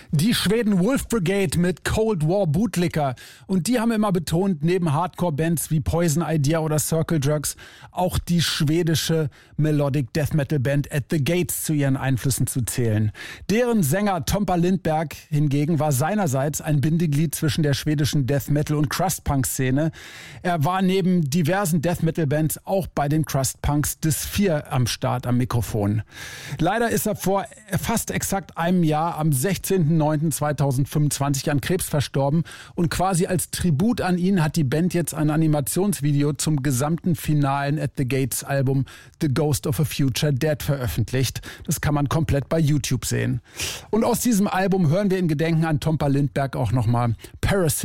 Die Schweden Wolf Brigade mit Cold War Bootlicker. Und die haben immer betont, neben Hardcore-Bands wie Poison Idea oder Circle Jerks auch die schwedische Melodic Death Metal Band At the Gates zu ihren Einflüssen zu zählen. Deren Sänger Tompa Lindberg hingegen war seinerseits ein Bindeglied zwischen der schwedischen Death Metal und Crust Punk Szene. Er war neben diversen Death Metal Bands auch bei den Crust Punks des 4 am Start am Mikrofon. Leider ist er vor fast exakt einem Jahr am 16.09.2025 an Krebs verstorben und quasi als Tribut an ihn hat die Band jetzt ein Animationsvideo zum gesamten finalen At the Gates Album The Ghost of a Future Dead veröffentlicht. Das kann man komplett bei YouTube sehen. Und aus diesem Album hören wir in Gedenken an Tompa Lindberg auch nochmal Parasite.